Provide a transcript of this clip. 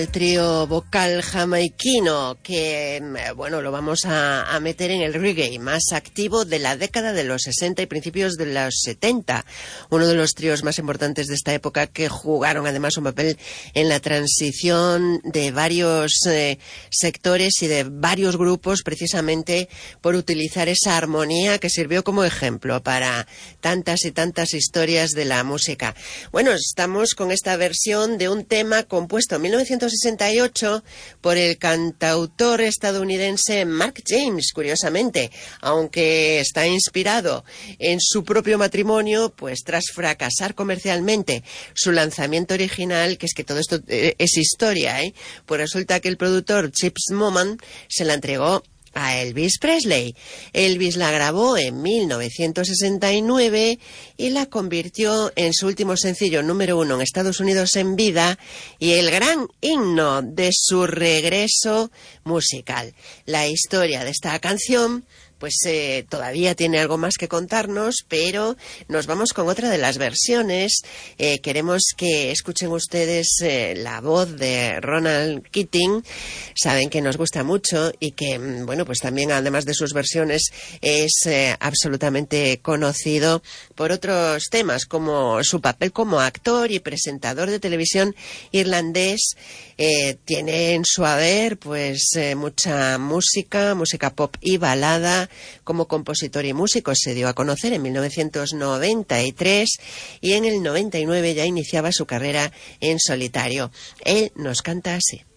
El trío vocal jamaiquino que, bueno, lo vamos a meter en el reggae más activo de la década de los 60 y principios de los 70. Uno de los tríos más importantes de esta época que jugaron además un papel en la transición de varios sectores y de varios grupos, precisamente por utilizar esa armonía que sirvió como ejemplo para tantas y tantas historias de la música. Bueno, estamos con esta versión de un tema compuesto en 1968 por el cantautor estadounidense Mark James, curiosamente, aunque está inspirado en su propio matrimonio, pues tras fracasar comercialmente su lanzamiento original, que es que todo esto es historia, pues resulta que el productor Chips Moman se la entregó a Elvis Presley. Elvis la grabó en 1969 y la convirtió en su último sencillo número 1 en Estados Unidos en vida y el gran himno de su regreso musical. La historia de esta canción pues todavía tiene algo más que contarnos, pero nos vamos con otra de las versiones. Queremos que escuchen ustedes la voz de Ronan Keating. Saben que nos gusta mucho y que, bueno, pues también además de sus versiones es absolutamente conocido por otros temas, como su papel como actor y presentador de televisión irlandés. Tiene en su haber pues mucha música pop y balada. Como compositor y músico se dio a conocer en 1993 y en el 99 ya iniciaba su carrera en solitario. Él nos canta así.